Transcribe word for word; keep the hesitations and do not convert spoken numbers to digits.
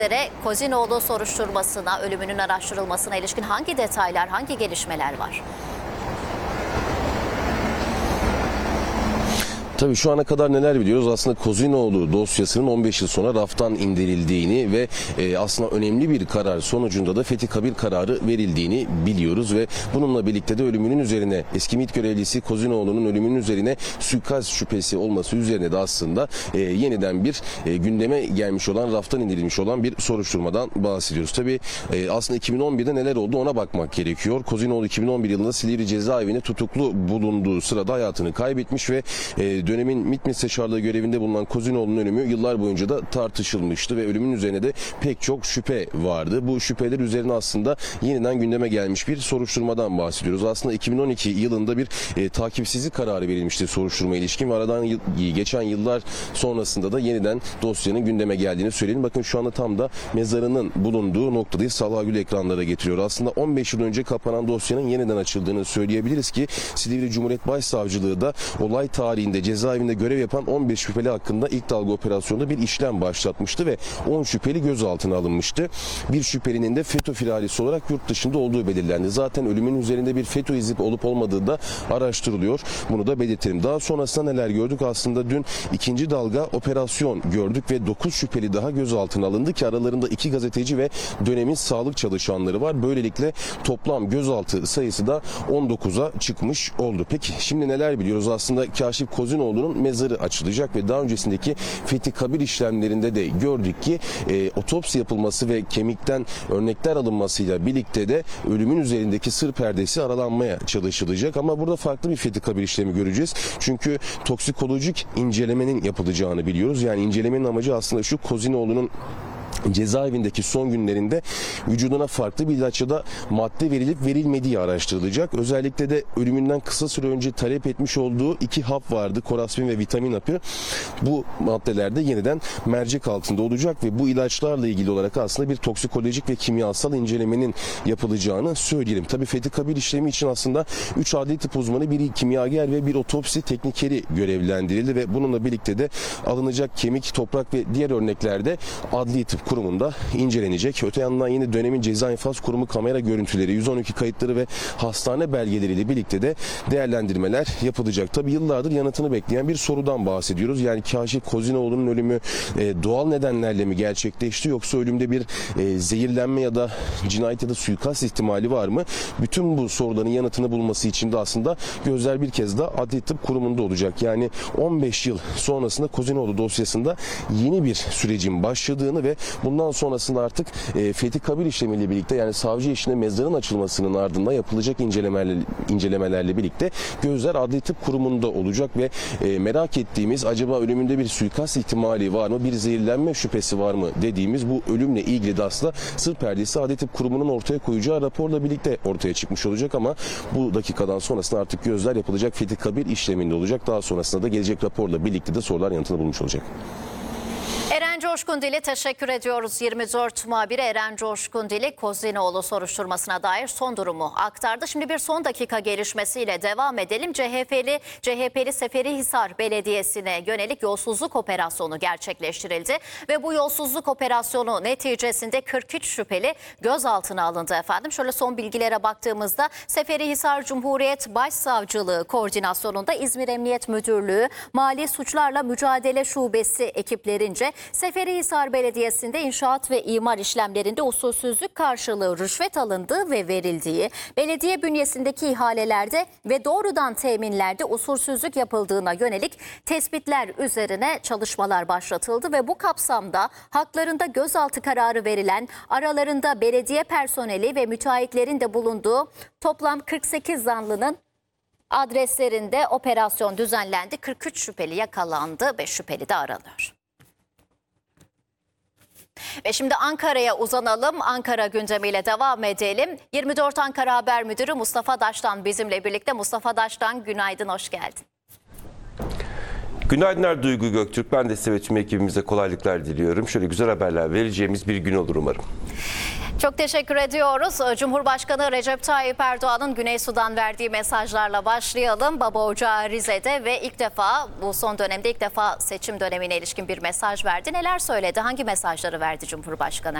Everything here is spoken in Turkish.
Kozinoğlu soruşturmasına, ölümünün araştırılmasına ilişkin hangi detaylar, hangi gelişmeler var? Tabii şu ana kadar neler biliyoruz? Aslında Kozinoğlu dosyasının on beş yıl sonra raftan indirildiğini ve e, aslında önemli bir karar sonucunda da fethi kabir kararı verildiğini biliyoruz ve bununla birlikte de ölümünün üzerine eski MİT görevlisi Kozinoğlu'nun ölümünün üzerine suikast şüphesi olması üzerine de aslında e, yeniden bir e, gündeme gelmiş olan, raftan indirilmiş olan bir soruşturmadan bahsediyoruz. Tabii e, aslında iki bin on birde neler oldu ona bakmak gerekiyor. Kozinoğlu iki bin on bir yılında Silivri cezaevinde tutuklu bulunduğu sırada hayatını kaybetmiş ve e, dönemin MİT müsteşarlığı görevinde bulunan Kozinoğlu'nun ölümü yıllar boyunca da tartışılmıştı ve ölümün üzerine de pek çok şüphe vardı. Bu şüpheler üzerine aslında yeniden gündeme gelmiş bir soruşturmadan bahsediyoruz. Aslında iki bin on iki yılında bir e, takipsizlik kararı verilmişti soruşturma ilişkin ve aradan yıl, geçen yıllar sonrasında da yeniden dosyanın gündeme geldiğini söyleyelim. Bakın şu anda tam da mezarının bulunduğu noktadayız. Talha Gül ekranlara getiriyor. Aslında on beş yıl önce kapanan dosyanın yeniden açıldığını söyleyebiliriz ki Silivri Cumhuriyet Başsavcılığı da olay tarihinde cezaevinde görev yapan on beş şüpheli hakkında ilk dalga operasyonda bir işlem başlatmıştı ve on şüpheli gözaltına alınmıştı. Bir şüphelinin de FETÖ firarisi olarak yurt dışında olduğu belirlendi. Zaten ölümün üzerinde bir FETÖ izi olup olmadığı da araştırılıyor. Bunu da belirtelim. Daha sonrasında neler gördük? Aslında dün ikinci dalga operasyon gördük ve dokuz şüpheli daha gözaltına alındı ki aralarında iki gazeteci ve dönemin sağlık çalışanları var. Böylelikle toplam gözaltı sayısı da on dokuza çıkmış oldu. Peki şimdi neler biliyoruz? Aslında Kaşif Kozinoğlu'nun mezarı açılacak ve daha öncesindeki fethi kabir işlemlerinde de gördük ki e, otopsi yapılması ve kemikten örnekler alınmasıyla birlikte de ölümün üzerindeki sır perdesi aralanmaya çalışılacak. Ama burada farklı bir fethi kabir işlemi göreceğiz. Çünkü toksikolojik incelemenin yapılacağını biliyoruz. Yani incelemenin amacı aslında şu: Kozinoğlu'nun cezaevindeki son günlerinde vücuduna farklı bir ilaç ya da madde verilip verilmediği araştırılacak. Özellikle de ölümünden kısa süre önce talep etmiş olduğu iki hap vardı. Koraspin ve vitamin hapı. Bu maddelerde yeniden mercek altında olacak ve bu ilaçlarla ilgili olarak aslında bir toksikolojik ve kimyasal incelemenin yapılacağını söyleyelim. Tabii fethi kabir işlemi için aslında üç adli tıp uzmanı, bir kimyager ve bir otopsi teknikeri görevlendirildi ve bununla birlikte de alınacak kemik, toprak ve diğer örneklerde adli tıp kurumunda incelenecek. Öte yandan yine dönemin ceza infaz kurumu kamera görüntüleri, yüz on iki kayıtları ve hastane belgeleriyle birlikte de değerlendirmeler yapılacak. Tabii yıllardır yanıtını bekleyen bir sorudan bahsediyoruz. Yani Kaşif Kozinoğlu'nun ölümü e, doğal nedenlerle mi gerçekleşti, yoksa ölümde bir e, zehirlenme ya da cinayet ya da suikast ihtimali var mı? Bütün bu soruların yanıtını bulması için de aslında gözler bir kez daha adli tıp kurumunda olacak. Yani on beş yıl sonrasında Kozinoğlu dosyasında yeni bir sürecin başladığını ve bundan sonrasında artık e, fethi kabir işlemiyle birlikte, yani savcı eşine mezarın açılmasının ardından yapılacak incelemelerle, incelemelerle birlikte gözler adli tıp kurumunda olacak ve e, merak ettiğimiz, acaba ölümünde bir suikast ihtimali var mı, bir zehirlenme şüphesi var mı dediğimiz bu ölümle ilgili de aslında sır perdesi adli tıp kurumunun ortaya koyacağı raporla birlikte ortaya çıkmış olacak. Ama bu dakikadan sonrasında artık gözler yapılacak fethi kabir işleminde olacak. Daha sonrasında da gelecek raporla birlikte de sorular yanıtını bulmuş olacak. Eren Coşkundil'e teşekkür ediyoruz. yirmi dört muhabiri Eren Coşkundil'i Kozinoğlu soruşturmasına dair son durumu aktardı. Şimdi bir son dakika gelişmesiyle devam edelim. C H P'li C H P'li Seferihisar Belediyesi'ne yönelik yolsuzluk operasyonu gerçekleştirildi ve bu yolsuzluk operasyonu neticesinde kırk üç şüpheli gözaltına alındı efendim. Şöyle son bilgilere baktığımızda Seferihisar Cumhuriyet Başsavcılığı koordinasyonunda İzmir Emniyet Müdürlüğü Mali Suçlarla Mücadele Şubesi ekiplerince Seferihisar Belediyesi'nde inşaat ve imar işlemlerinde usulsüzlük karşılığı rüşvet alındığı ve verildiği, belediye bünyesindeki ihalelerde ve doğrudan teminlerde usulsüzlük yapıldığına yönelik tespitler üzerine çalışmalar başlatıldı ve bu kapsamda haklarında gözaltı kararı verilen, aralarında belediye personeli ve müteahhitlerin de bulunduğu toplam kırk sekiz zanlının adreslerinde operasyon düzenlendi. kırk üç şüpheli yakalandı, beş şüpheli de aranıyor. Ve şimdi Ankara'ya uzanalım. Ankara gündemiyle devam edelim. yirmi dört Ankara Haber Müdürü Mustafa Daştan bizimle birlikte. Mustafa Daştan, günaydın, hoş geldin. Günaydınlar Duygu Göktürk. Ben de size ve tüm ekibimize kolaylıklar diliyorum. Şöyle güzel haberler vereceğimiz bir gün olur umarım. Çok teşekkür ediyoruz. Cumhurbaşkanı Recep Tayyip Erdoğan'ın Güney Sudan verdiği mesajlarla başlayalım. Baba Ocağı Rize'de ve ilk defa bu son dönemde ilk defa seçim dönemine ilişkin bir mesaj verdi. Neler söyledi? Hangi mesajları verdi Cumhurbaşkanı